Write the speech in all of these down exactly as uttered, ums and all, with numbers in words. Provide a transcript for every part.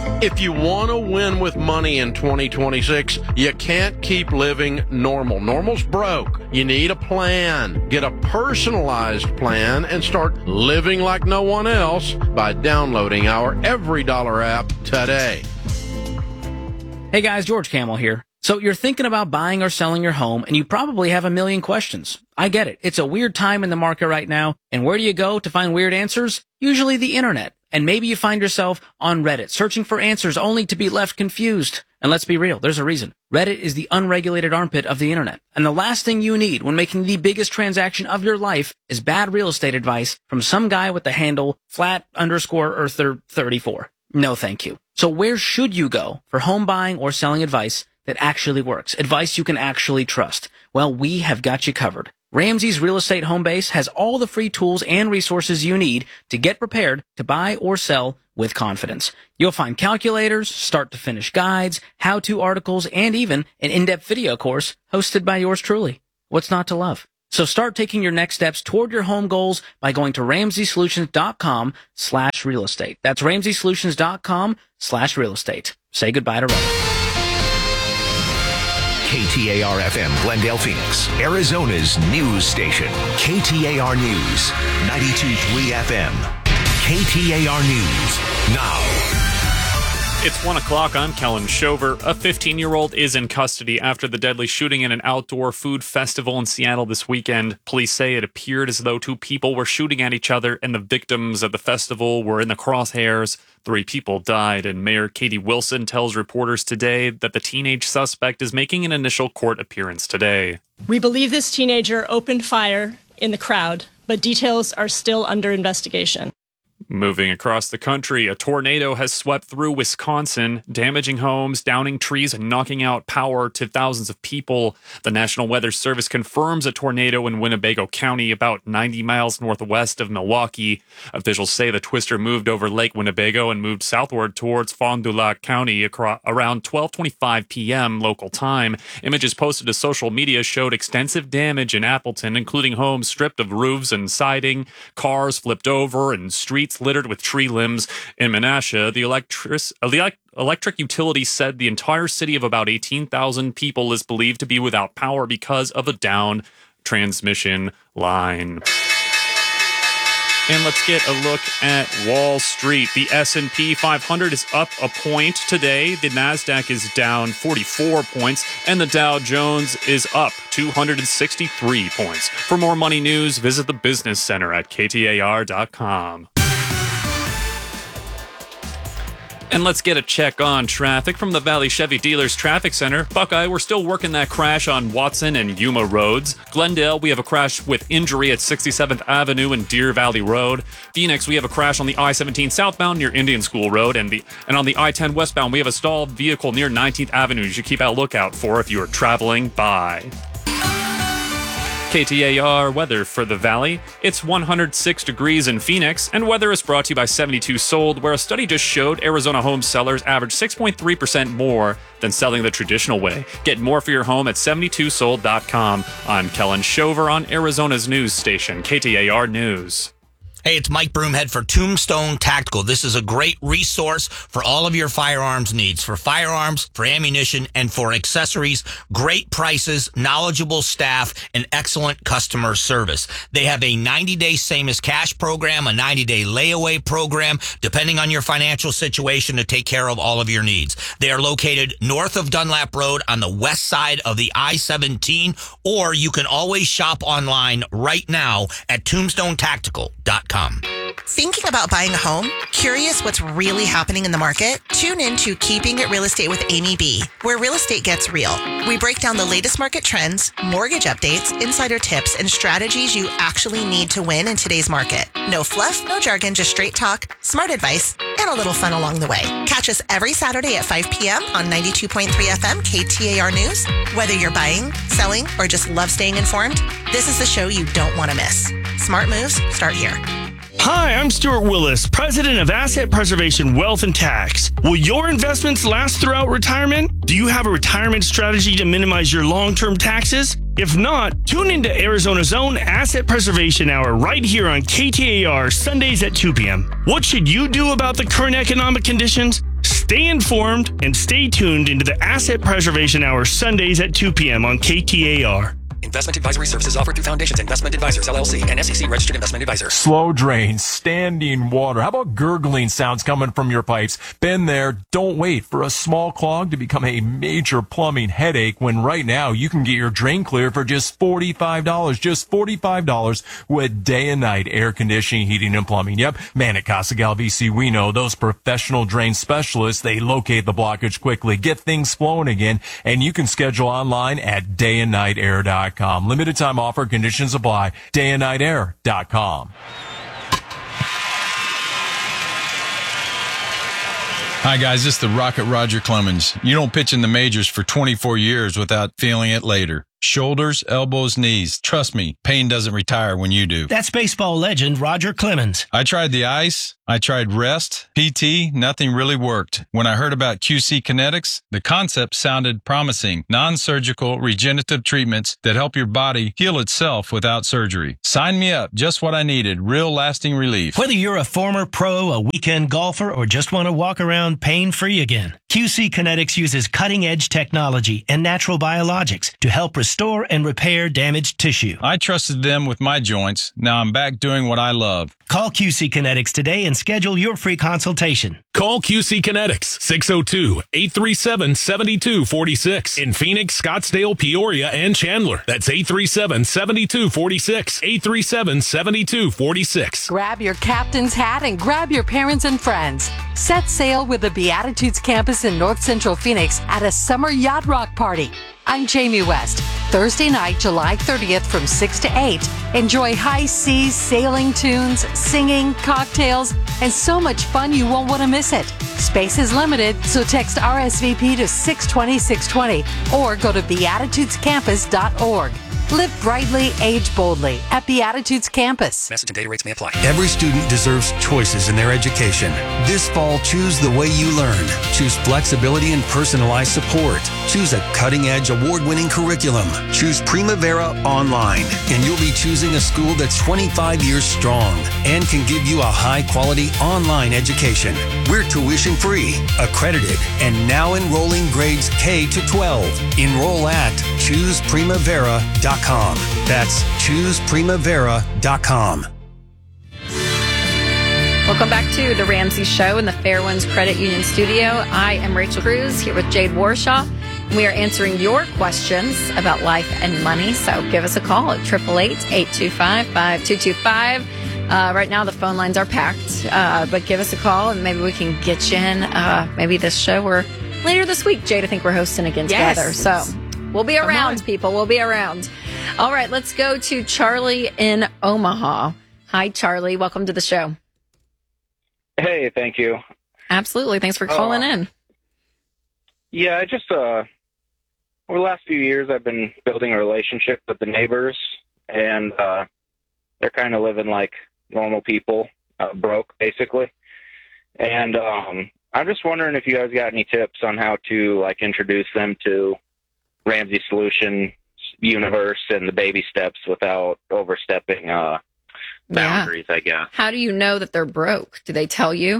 If you want to win with money in twenty twenty-six, you can't keep living normal. Normal's broke. You need a plan. Get a personalized plan and start living like no one else by downloading our Every Dollar app today. Hey guys, George Camel here. So you're thinking about buying or selling your home, and you probably have a million questions. I get it. It's a weird time in the market right now, and where do you go to find weird answers? Usually the internet. And maybe you find yourself on Reddit, searching for answers only to be left confused. And let's be real, there's a reason. Reddit is the unregulated armpit of the internet. And the last thing you need when making the biggest transaction of your life is bad real estate advice from some guy with the handle flat underscore earther thirty-four. No thank you. So where should you go for home buying or selling advice that actually works? Advice you can actually trust? Well, we have got you covered. Ramsey's Real Estate Home Base has all the free tools and resources you need to get prepared to buy or sell with confidence. You'll find calculators, start-to-finish guides, how-to articles, and even an in-depth video course hosted by yours truly. What's not to love? So start taking your next steps toward your home goals by going to ramseysolutions.com slash real estate. That's ramseysolutions.com slash real estate. Say goodbye to Reddit. K T A R F M, Glendale, Phoenix, Arizona's news station. K T A R News, ninety-two point three F M. K T A R News, now. It's one o'clock. I'm Kellen Shover. A fifteen-year-old is in custody after the deadly shooting in an outdoor food festival in Seattle this weekend. Police say it appeared as though two people were shooting at each other and the victims of the festival were in the crosshairs. Three people died, and Mayor Katie Wilson tells reporters today that the teenage suspect is making an initial court appearance today. We believe this teenager opened fire in the crowd, but details are still under investigation. Moving across the country, a tornado has swept through Wisconsin, damaging homes, downing trees, and knocking out power to thousands of people. The National Weather Service confirms a tornado in Winnebago County, about ninety miles northwest of Milwaukee. Officials say the twister moved over Lake Winnebago and moved southward towards Fond du Lac County across, around twelve twenty-five p.m. local time. Images posted to social media showed extensive damage in Appleton, including homes stripped of roofs and siding, cars flipped over, and streets littered with tree limbs. In Menasha, the electric, electric utility said the entire city of about eighteen thousand people is believed to be without power because of a down transmission line. And let's get a look at Wall Street. The S and P five hundred is up a point today. The NASDAQ is down forty-four points, and the Dow Jones is up two hundred sixty-three points. For more money news, visit the Business Center at K T A R dot com. And let's get a check on traffic from the Valley Chevy Dealers Traffic Center. Buckeye, we're still working that crash on Watson and Yuma roads. Glendale, we have a crash with injury at sixty-seventh Avenue and Deer Valley Road. Phoenix, we have a crash on the I seventeen southbound near Indian School Road. And the and on the I ten westbound, we have a stalled vehicle near nineteenth Avenue you should keep a lookout for if you are traveling by. K T A R weather for the Valley. It's one hundred six degrees in Phoenix, and weather is brought to you by seventy-two Sold, where a study just showed Arizona home sellers average six point three percent more than selling the traditional way. Get more for your home at seventy-two sold dot com. I'm Kellen Shover on Arizona's news station, K T A R News. Hey, it's Mike Broomhead for Tombstone Tactical. This is a great resource for all of your firearms needs, for firearms, for ammunition, and for accessories. Great prices, knowledgeable staff, and excellent customer service. They have a ninety-day same-as-cash program, a ninety-day layaway program, depending on your financial situation, to take care of all of your needs. They are located north of Dunlap Road on the west side of the I seventeen, or you can always shop online right now at tombstone tactical dot com. Thinking about buying a home? Curious what's really happening in the market? Tune in to Keeping It Real Estate with Amy B, where real estate gets real. We break down the latest market trends, mortgage updates, insider tips, and strategies you actually need to win in today's market. No fluff, no jargon, just straight talk, smart advice, and a little fun along the way. Catch us every Saturday at five p.m. on ninety-two point three F M K T A R News. Whether you're buying, selling, or just love staying informed, this is the show you don't want to miss. Smart moves start here. Hi, I'm Stuart Willis, president of Asset Preservation Wealth and Tax. Will your investments last throughout retirement? Do you have a retirement strategy to minimize your long-term taxes? If not, tune into Arizona's own Asset Preservation Hour right here on K T A R Sundays at two p.m. What should you do about the current economic conditions? Stay informed and stay tuned into the Asset Preservation Hour Sundays at two p.m. on K T A R. Investment advisory services offered through Foundations Investment Advisors, L L C, and S E C registered investment advisor. Slow drains, standing water. How about gurgling sounds coming from your pipes? Been there. Don't wait for a small clog to become a major plumbing headache when right now you can get your drain clear for just forty-five dollars. Just forty-five dollars with day and night air conditioning, heating, and plumbing. Yep, man, at Casa Gal V C, we know those professional drain specialists. They locate the blockage quickly, get things flowing again, and you can schedule online at day and night air dot com. Limited time offer, conditions apply. day and night air dot com. Hi, guys. This is the Rocket Roger Clemens. You don't pitch in the majors for twenty-four years without feeling it later. Shoulders, elbows, knees. Trust me, pain doesn't retire when you do. That's baseball legend Roger Clemens. I tried the ice. I tried rest, P T. Nothing really worked. When I heard about Q C Kinetics, the concept sounded promising. Non-surgical regenerative treatments that help your body heal itself without surgery. Sign me up. Just what I needed. Real lasting relief. Whether you're a former pro, a weekend golfer, or just want to walk around pain-free again, Q C Kinetics uses cutting-edge technology and natural biologics to help restore and repair damaged tissue. I trusted them with my joints. Now I'm back doing what I love. Call Q C Kinetics today and schedule your free consultation. Call Q C Kinetics, six oh two, eight three seven, seven two four six. In Phoenix, Scottsdale, Peoria, and Chandler. That's eight three seven, seven two four six. eight three seven, seven two four six. Grab your captain's hat and grab your parents and friends. Set sail with the Beatitudes campus in North Central Phoenix at a summer yacht rock party. I'm Jamie West. Thursday night, July thirtieth from six to eight. Enjoy high seas, sailing tunes, singing, cocktails, and so much fun you won't want to miss it. Space is limited, so text R S V P to six twenty, six twenty or go to beatitudes campus dot org. Live brightly, age boldly at Beatitudes Campus. Message and data rates may apply. Every student deserves choices in their education. This fall, choose the way you learn. Choose flexibility and personalized support. Choose a cutting-edge, award-winning curriculum. Choose Primavera Online, and you'll be choosing a school that's twenty-five years strong and can give you a high-quality online education. We're tuition-free, accredited, and now enrolling grades K to twelve. Enroll at choose primavera dot com. That's choose primavera dot com. Welcome back to the Ramsey Show in the Fairwinds Credit Union studio. I am Rachel Cruz here with Jade Warshaw. We are answering your questions about life and money. So give us a call at eight eight eight, eight two five, five two two five. Uh, right now the phone lines are packed, uh, but give us a call and maybe we can get you in uh, maybe this show or later this week. Jade, I think we're hosting again yes. together. So we'll be around, people. We'll be around. All right, let's go to Charlie in Omaha. Hi, Charlie. Welcome to the show. Hey, thank you. Absolutely. Thanks for calling uh, in. Yeah, I just, uh, over the last few years, I've been building a relationship with the neighbors, and uh, they're kind of living like normal people, uh, broke, basically. And um, I'm just wondering if you guys got any tips on how to, like, introduce them to Ramsey Solution universe and the baby steps without overstepping uh, boundaries, yeah. I guess. How do you know that they're broke? Do they tell you?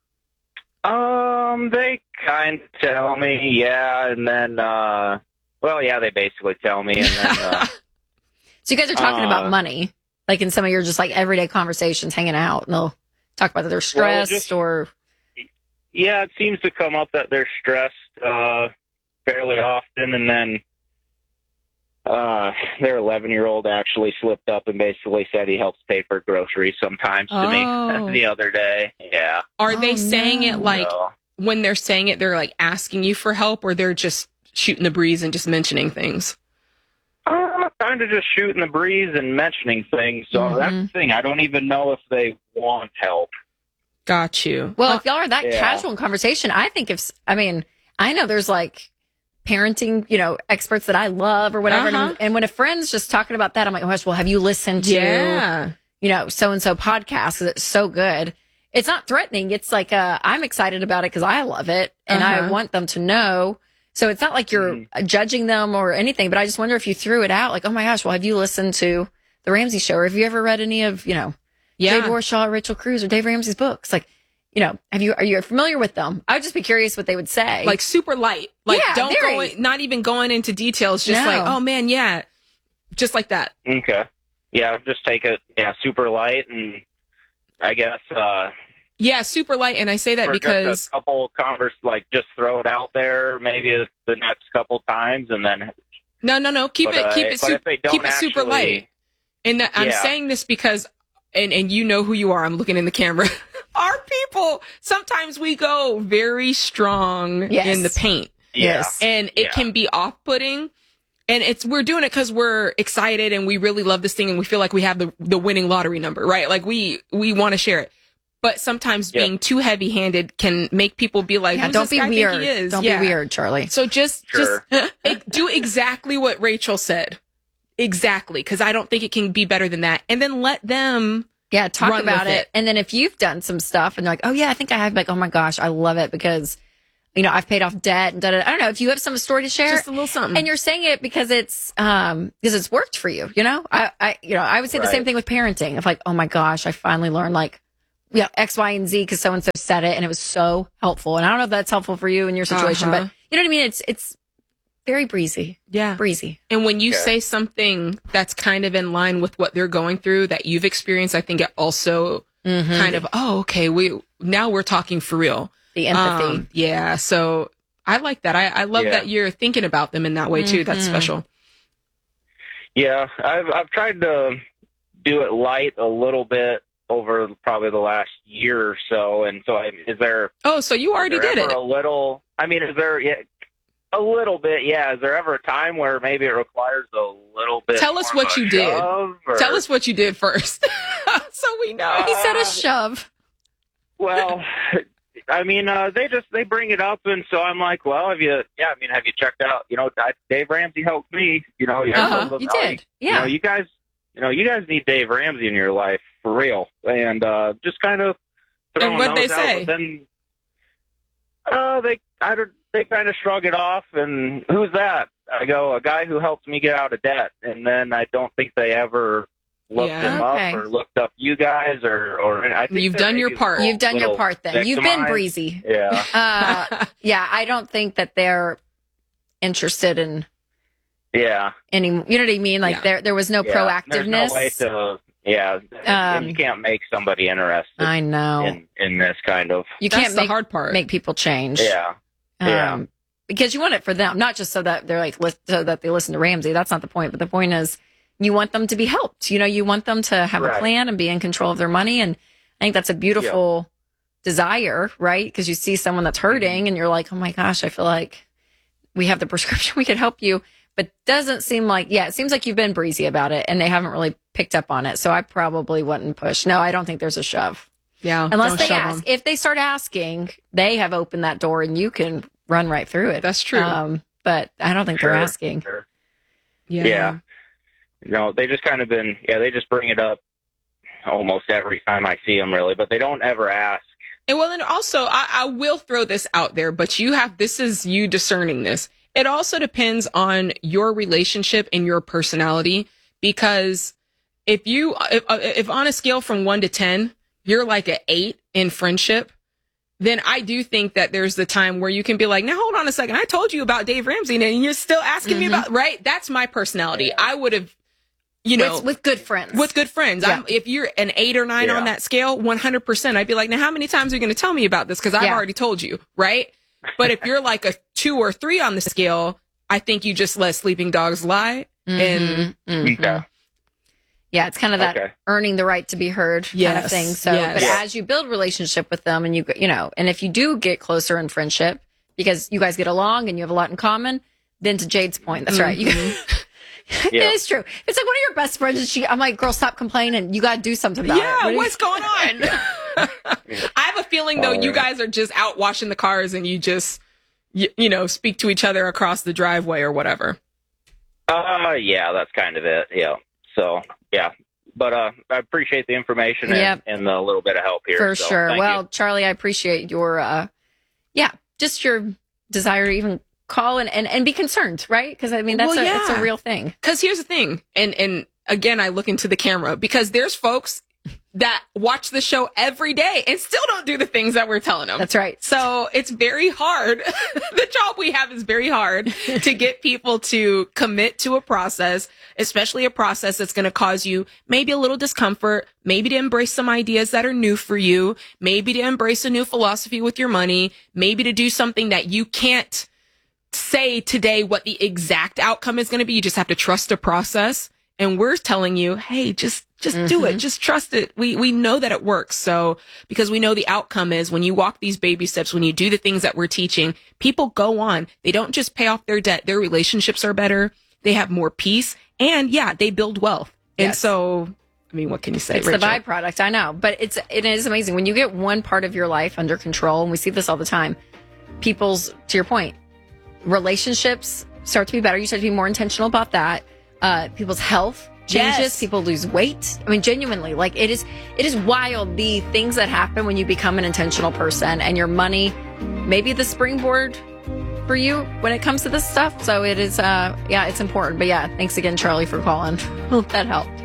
Um, they kind of tell me, yeah, and then, uh, well, yeah, they basically tell me, and then, uh, so you guys are talking uh, about money, like in some of your just like everyday conversations, hanging out, and they'll talk about that they're stressed well, just, or. Yeah, it seems to come up that they're stressed, uh, fairly often, and then, uh, their eleven-year-old actually slipped up and basically said he helps pay for groceries sometimes to oh. me the other day. Yeah. Are oh, they saying no. it like, no. when they're saying it, they're like asking you for help, or they're just shooting the breeze and just mentioning things? Uh, kind of just shooting the breeze and mentioning things. So mm-hmm. that's the thing. I don't even know if they want help. Got you. Well, uh, if y'all are that yeah. casual in conversation, I think if, I mean, I know there's like parenting, you know, experts that I love or whatever. Uh-huh. And, and when a friend's just talking about that, I'm like, oh gosh, well, have you listened to, yeah. you know, so-and-so podcast? 'Cause it's so good. It's not threatening. It's like, uh, I'm excited about it because I love it and uh-huh. I want them to know. So it's not like you're mm. judging them or anything, but I just wonder if you threw it out like, oh my gosh, well, have you listened to the Ramsey Show? Or have you ever read any of, you know, yeah. Jade Warshaw, Rachel Cruz, or Dave Ramsey's books? Like, you know, have you, are you familiar with them? I would just be curious what they would say. Like super light. Like Yeah, don't very. go in, not even going into details. Just No. like, oh man, yeah. Just like that. Okay. Yeah, just take it, yeah, super light, and I guess uh, Yeah, super light. And I say that for because just a couple converse, like just throw it out there, maybe the next couple times, and then no, no, no. Keep But, it, uh, keep it, but su- if they don't keep it super actually- light. And that, I'm Yeah. saying this because, and and you know who you are. I'm looking in the camera. Our people, sometimes we go very strong Yes. in the paint. Yeah. Yes. And it Yeah. can be off-putting. And it's we're doing it because we're excited and we really love this thing and we feel like we have the, the winning lottery number, right? Like we we want to share it. But sometimes Yeah. being too heavy-handed can make people be like, Yeah, "Who's don't this be guy think weird. he is?" Don't Yeah. be weird, Charlie. So just Sure. just it- do exactly what Rachel said. Exactly, because I don't think it can be better than that. And then let them Yeah, talk run about with it. it. And then if you've done some stuff and they're like, oh yeah, I think I have, like, oh my gosh, I love it because, you know, I've paid off debt and da da. I don't know if you have some story to share. just a little something. And you're saying it because it's um because it's worked for you, you know? I, I you know, I would say the same Right. thing with parenting. Of like, oh my gosh, I finally learned like yeah, X, Y, and Z because so and so said it and it was so helpful. And I don't know if that's helpful for you in your situation, Uh-huh. but you know what I mean? It's it's very breezy. yeah. Breezy. And when you Okay. say something that's kind of in line with what they're going through that you've experienced, I think it also Mm-hmm. kind of, oh, okay, we now we're talking for real. The empathy. Um, yeah. So I like that. I, I love Yeah. that you're thinking about them in that way too. That's Mhm. special. Yeah, I've I've tried to do it light a little bit over probably the last year or so, and so I, is there Oh, so you already is there did ever it. a little? I mean, is there yeah, a little bit? Yeah, is there ever a time where maybe it requires a little bit? Tell us more what of a you did. shove, or- Tell us what you did first, so we know. He said a shove. Well, I mean, uh, they just they bring it up, and so I'm like, well, have you? Yeah, I mean, have you checked out? You know, I, Dave Ramsey helped me. You know, yeah, Uh-huh, so, you oh, did. You Yeah. know, you guys, you know, you guys need Dave Ramsey in your life for real, and uh, just kind of. And what'd they those out, say? but then, uh, they I don't, they kind of shrug it off, and who's that? I go, a guy who helped me get out of debt, and then I don't think they ever looked Yeah. him Okay. up or looked up you guys or or I think You've that done your maybe part. a You've done your little part then. You've been victimized. breezy. Yeah. Uh, yeah, I don't think that they're interested in Yeah. any. You know what I mean? Like Yeah. there, there was no Yeah. proactiveness. There's no way to, yeah. Um, you can't make somebody interested I know. in, in this kind of. You That's can't the make hard part. make people change. Yeah. Um, yeah. Because you want it for them, not just so that they're like lis- so that they listen to Ramsey. That's not the point. But the point is, you want them to be helped. You know, you want them to have a Right. plan and be in control of their money. And I think that's a beautiful desire, right? Because you see someone that's hurting, and you're like, oh my gosh, I feel like we have the prescription. We could help you. But doesn't seem like, yeah, it seems like you've been breezy about it, and they haven't really picked up on it. So I probably wouldn't push. No, I don't think there's a shove. Yeah. Unless don't they shove ask. 'em. If they start asking, they have opened that door and you can run right through it. That's true. Um, but I don't think Sure, they're asking. sure. Yeah. Yeah. No, they just kind of been, yeah, they just bring it up almost every time I see them, really, but they don't ever ask. And well, and also, I, I will throw this out there, but you have, this is you discerning this. It also depends on your relationship and your personality, because if you, if, if on a scale from one to ten, you're like an eight in friendship, then I do think that there's the time where you can be like, now hold on a second. I told you about Dave Ramsey and you're still asking me about, right? That's my personality. I would have, you know, with, with good friends. with good friends. Yeah. I'm, if you're an eight or nine Yeah. on that scale, one hundred percent, I'd be like, now how many times are you going to tell me about this? Because I've Yeah. already told you, right? But if you're like a two or three on the scale, I think you just let sleeping dogs lie. And Mhm. Okay. Yeah, it's kind of that Okay. earning the right to be heard kind of Yes, thing. So, yes. but Yeah. as you build relationship with them, and you you know, and if you do get closer in friendship because you guys get along and you have a lot in common, then to Jade's point, that's right. You, Yeah. it is true. It's like one of your best friends. And she, I'm like, girl, stop complaining. You got to do something about it. yeah, What do you- what's going on? I have a feeling though, Oh, you yeah. guys are just out washing the cars and you just, you, you know, speak to each other across the driveway or whatever. Uh, yeah, that's kind of it. Yeah. So, yeah. But uh, I appreciate the information and, Yep. and the little bit of help here. For so sure. thank Well, you. Charlie, I appreciate your, uh, yeah, just your desire to even call and, and, and be concerned, right? Because I mean, that's Well, a, yeah. it's a real thing. Because here's the thing, and and again, I look into the camera because there's folks that watch the show every day and still don't do the things that we're telling them. That's right. So it's very hard. The job we have is very hard to get people to commit to a process, especially a process that's going to cause you maybe a little discomfort, maybe to embrace some ideas that are new for you, maybe to embrace a new philosophy with your money, maybe to do something that you can't say today what the exact outcome is going to be. You just have to trust the process. And we're telling you, hey, just, just mm-hmm. do it. Just trust it. We, we know that it works. So, because we know the outcome is when you walk these baby steps, when you do the things that we're teaching, people go on. They don't just pay off their debt. Their relationships are better. They have more peace. And yeah, they build wealth. And Yes. so, I mean, what can you say? It's Rachel? the byproduct, I know, but it's it is amazing when you get one part of your life under control, and we see this all the time. People's, to your point, relationships start to be better. You start to be more intentional about that. Uh, people's health changes. Yes. People lose weight. I mean, genuinely, like it is. It is wild the things that happen when you become an intentional person, and your money, maybe the springboard for you when it comes to this stuff. So it is. Uh, yeah, it's important. But yeah, thanks again, Charlie, for calling. Hope that helped.